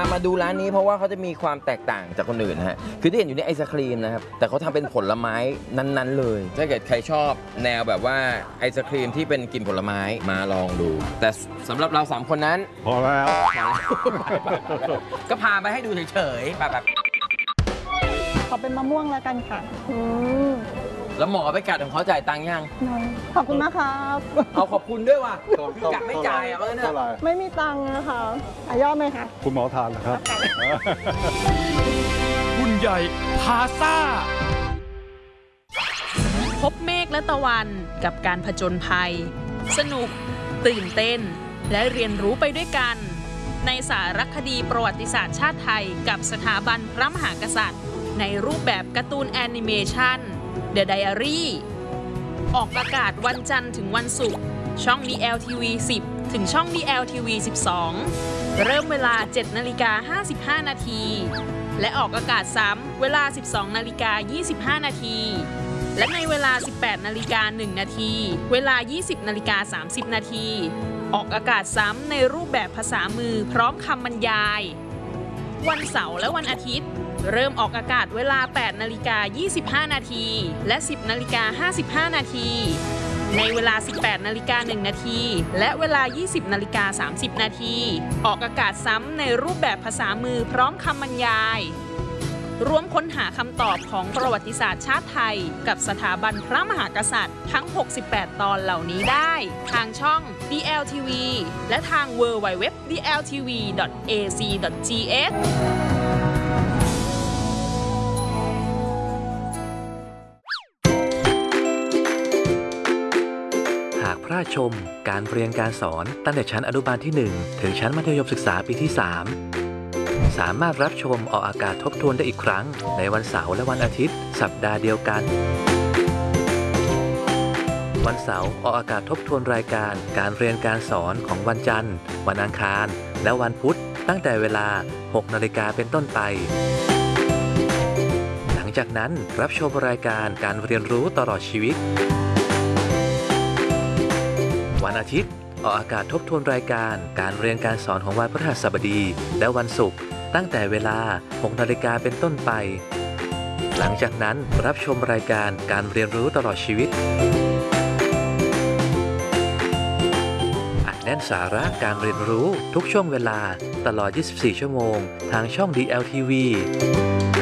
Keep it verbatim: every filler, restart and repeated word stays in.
มาดูร้านนี้เพราะว่าเขาจะมีความแตกต่างจากคนอื่นฮะคือที่เห็นอยู่นี่ไอศครีมนะครับแต่เขาทำเป็นผลไม้นั้นๆเลยถ้าเกิดใครชอบแนวแบบว่าไอศครีมที่เป็นกลิ่นผลไม้มาลองดูแต่สำหรับเราสามคนนั้นพอแล้วก็พาไปให้ดูเฉยๆแบบขอเป็นมะม่วงแล้วกันค่ะอืมแล้วหมอไปกัดของเขาจ่ายตังค์ยังขอบคุณมากครับเอาขอบคุณด้วยว่ะกัดไม่จ่ายอ่ะเออเนี่ยไม่มีตังค์นะคะอายอดไหมคะคุณหมอทานนะครับคุณใหญ่พาซ่าพบเมฆและตะวันกับการผจญภัยสนุกตื่นเต้นและเรียนรู้ไปด้วยกันในสารคดีประวัติศาสตร์ชาติไทยกับสถาบันพระมหากษัตริย์ในรูปแบบการ์ตูนแอนิเมชัน The Diary ออกอากาศวันจันทร์ถึงวันศุกร์ช่อง ดี แอล ที วี สิบ ถึงช่อง ดี แอล ที วี สิบสอง เริ่มเวลา เจ็ดนาฬิกาห้าสิบห้านาทีและออกอากาศซ้ำเวลา สิบสองนาฬิกายี่สิบห้านาทีและในเวลา สิบแปดนาฬิกาหนึ่งนาทีเวลา ยี่สิบนาฬิกาสามสิบนาทีออกอากาศซ้ำในรูปแบบภาษามือพร้อมคำบรรยายวันเสาร์และวันอาทิตย์เริ่มออกอากาศเวลา แปดนาฬิกายี่สิบห้านาทีและ สิบนาฬิกาห้าสิบห้านาทีในเวลา สิบแปดนาฬิกาหนึ่งนาทีและเวลา ยี่สิบนาฬิกาสามสิบนาทีออกอากาศซ้ำในรูปแบบภาษามือพร้อมคำบรรยายร่วมค้นหาคำตอบของประวัติศาสตร์ชาติไทยกับสถาบันพระมหากษัตริย์ทั้ง หกสิบแปด ตอนเหล่านี้ได้ทางช่อง ดี แอล ที วี และทาง ดับเบิลยู ดับเบิลยู ดับเบิลยู ดอท ดี แอล ที วี ดอท เอ ซี ดอท จี เอชหากพลาดชมการเรียนการสอนตั้งแต่ชั้นอนุบาลที่หนึ่งถึงชั้นมัธยมศึกษาปีที่สามสามารถรับชมออกอากาศทบทวนได้อีกครั้งในวันเสาร์และวันอาทิตย์สัปดาห์เดียวกันวันเสาร์ออกอากาศทบทวนรายการการเรียนการสอนของวันจันทร์วันอังคารและวันพุธตั้งแต่เวลา หกนาฬิกาเป็นต้นไปหลังจากนั้นรับชมรายการการเรียนรู้ตลอดชีวิตวันอาทิตย์ออกอากาศทบทวนรายการการเรียนการสอนของวันพฤหัสบดีและวันศุกร์ตั้งแต่เวลา หกนาฬิกาเป็นต้นไปหลังจากนั้นรับชมรายการการเรียนรู้ตลอดชีวิตอัดแน่นสาระการเรียนรู้ทุกช่วงเวลาตลอด ยี่สิบสี่ ชั่วโมงทางช่อง ดี แอล ที วี